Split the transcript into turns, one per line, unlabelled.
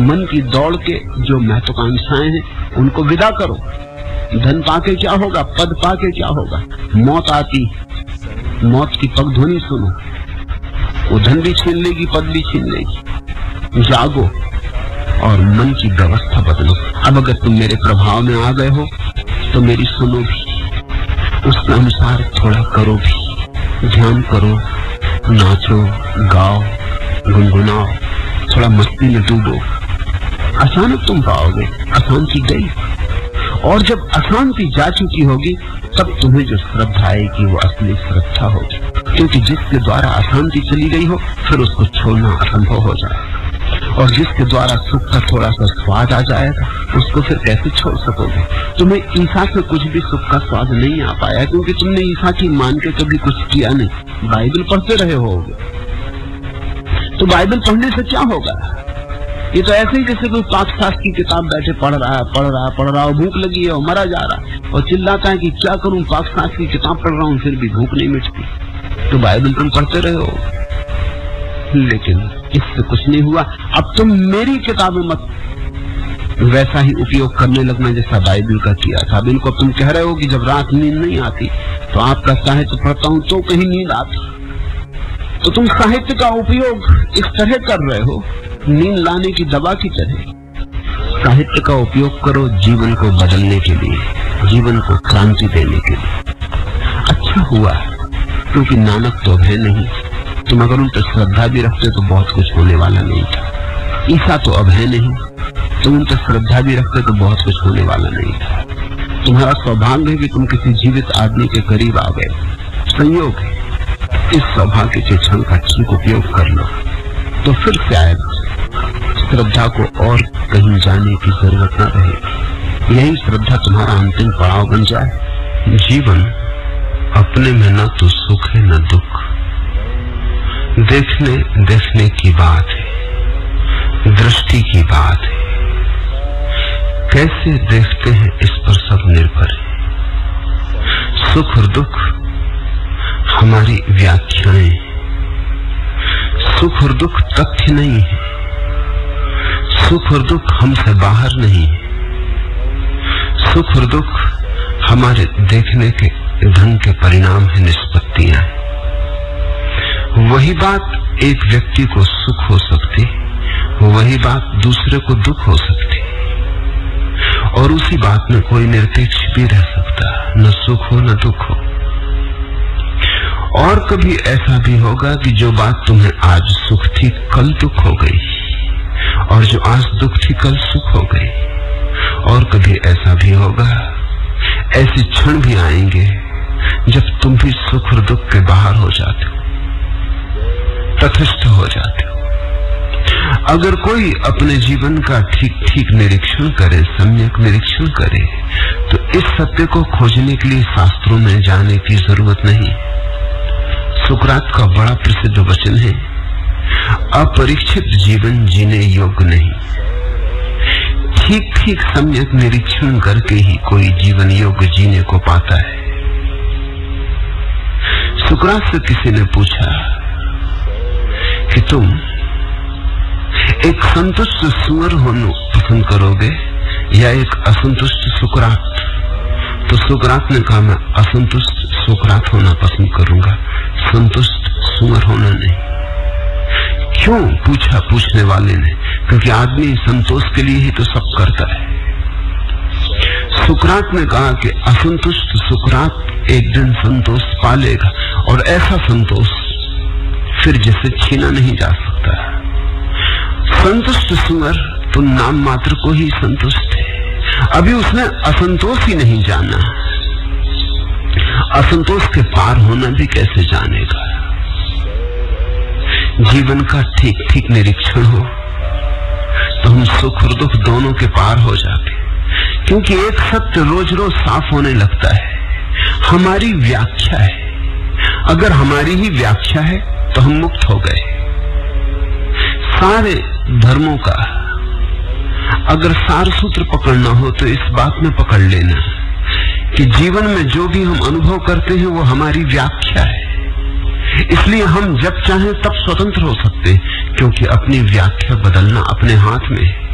मन की दौड़ के जो महत्वाकांक्षाएं हैं उनको विदा करो। धन पाके क्या होगा, पद पाके क्या होगा, मौत आती, मौत की पगध्वनि सुनो, वो धन भी छीन लेगी, पद भी छीन लेगी। जागो और मन की व्यवस्था बदलो। अब अगर तुम मेरे प्रभाव में आ गए हो तो मेरी सुनो भी, उसके अनुसार थोड़ा करो भी, ध्यान करो, नाचो, गाओ, गुनगुनाओ, थोड़ा मस्ती में डूबो। अचानक तुम पाओगे अशांति गई, और जब अशांति जा चुकी होगी तब तुम्हें जो श्रद्धा आएगी वो असली श्रद्धा होगी, क्योंकि जिसके द्वारा अशांति चली गई हो फिर उसको छोड़ना असंभव हो जाएगा, और जिसके द्वारा सुख का थोड़ा सा स्वाद आ जाएगा उसको फिर कैसे छोड़ सकोगे। तुम्हें ईसा से कुछ भी सुख का स्वाद नहीं आ पाया, क्योंकि तुमने ईसा की मान के कभी कुछ किया नहीं। बाइबल पढ़ते रहे होगे, तो बाइबल पढ़ने से क्या होगा? ये तो ऐसे ही जैसे कोई पाकशास्त्र की किताब बैठे पढ़ रहा है, भूख लगी है और मरा जा रहा है और चिल्लाता है कि क्या करूं, पाकशास्त्र की किताब पढ़ रहा हूं फिर भी भूख नहीं मिटती। तो बाइबल तुम पढ़ते रहे हो, लेकिन इससे कुछ नहीं हुआ। अब तुम मेरी किताबें मत वैसा ही उपयोग करने लगना जैसा बाइबल का किया था। अब इनको तुम कह रहे हो कि जब रात नींद नहीं आती तो आपका साहित्य पढ़ता हूं तो कहीं नींद आती, तो तुम साहित्य का उपयोग इस तरह कर रहे हो, नींद लाने की दवा की तरह। साहित्य का उपयोग करो जीवन को बदलने के लिए, जीवन को क्रांति देने के लिए। अच्छा हुआ क्योंकि नानक तो है नहीं, तुम अगर उन पर श्रद्धा भी रखते तो बहुत कुछ होने वाला नहीं था। ईसा तो अब है नहीं, तुम उन पर श्रद्धा भी रखते तो बहुत कुछ होने वाला नहीं था। तुम्हारा सौभाग्य है कि तुम किसी जीवित आदमी के करीब आ गए, संयोग है। इस सौभाग्य के क्षण का ठीक उपयोग कर लो, तो फिर शायद श्रद्धा को और कहीं जाने की जरूरत न रहे। यही श्रद्धा तुम्हारा अंतिम पड़ाव बन जाए। जीवन अपने में न तो सुख है न दुख, देखने देखने की बात है, दृष्टि की बात है। कैसे देखते हैं इस पर सब निर्भर है। सुख और दुख हमारी व्याख्याएं, सुख और दुख तथ्य नहीं है, सुख और दुख हमसे बाहर नहीं है। सुख और दुख हमारे देखने के ढंग के परिणाम है, निष्पत्तियां हैं। वही बात एक व्यक्ति को सुख हो सकती, वही बात दूसरे को दुख हो सकती, और उसी बात में कोई निरपेक्ष भी रह सकता, न सुख हो न दुख हो। और कभी ऐसा भी होगा कि जो बात तुम्हें आज सुख थी कल दुख हो गई, और जो आज दुख थी कल सुख हो गई। और कभी ऐसा भी होगा, ऐसे क्षण भी आएंगे जब तुम भी सुख और दुख के बाहर हो जाते हो, तटस्थ हो जाते हो। अगर कोई अपने जीवन का ठीक ठीक निरीक्षण करे, सम्यक निरीक्षण करे, तो इस सत्य को खोजने के लिए शास्त्रों में जाने की जरूरत नहीं। सुकरात का बड़ा प्रसिद्ध वचन है, अपरीक्षित जीवन जीने योग्य नहीं। ठीक ठीक सम्यक निरीक्षण करके ही कोई जीवन योग्य जीने को पाता है। सुकरात से किसी ने पूछा कि तुम एक संतुष्ट सुअर होना पसंद करोगे या एक असंतुष्ट सुकरात? तो सुकरात ने कहा, मैं असंतुष्ट सुकरात होना पसंद करूंगा, संतुष्ट सुअर होना नहीं। क्यों पूछा पूछने वाले ने? क्योंकि आदमी संतोष के लिए ही तो सब करता है। सुकरात ने कहा कि असंतुष्ट सुकरात एक दिन संतोष पा लेगा, और ऐसा संतोष फिर जिसे छीना नहीं जा सकता। संतुष्ट सुअर तो नाम मात्र को ही संतुष्ट है, अभी उसने असंतोष ही नहीं जाना, असंतोष के पार होना भी कैसे जानेगा। जीवन का ठीक ठीक निरीक्षण हो तो हम सुख और दुख दोनों के पार हो जाते, क्योंकि एक सत्य रोज रोज साफ होने लगता है, हमारी व्याख्या है। अगर हमारी ही व्याख्या है तो हम मुक्त हो गए। सारे धर्मों का अगर सार सूत्र पकड़ना हो तो इस बात में पकड़ लेना कि जीवन में जो भी हम अनुभव करते हैं वो हमारी व्याख्या है। इसलिए हम जब चाहें तब स्वतंत्र हो सकते हैं, क्योंकि अपनी व्याख्या बदलना अपने हाथ में है।